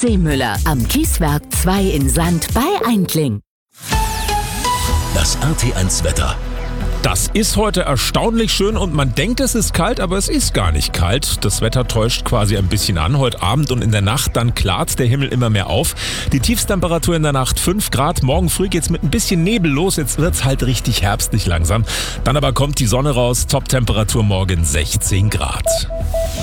Seemüller am Kieswerk 2 in Sand bei Aintling. Das RT1 Wetter. Das ist heute erstaunlich schön und man denkt, es ist kalt, aber es ist gar nicht kalt. Das Wetter täuscht quasi ein bisschen an. Heute Abend und in der Nacht, dann klart der Himmel immer mehr auf. Die Tiefsttemperatur in der Nacht 5 Grad. Morgen früh geht's mit ein bisschen Nebel los. Jetzt wird's halt richtig herbstlich langsam. Dann aber kommt die Sonne raus. Toptemperatur morgen 16 Grad.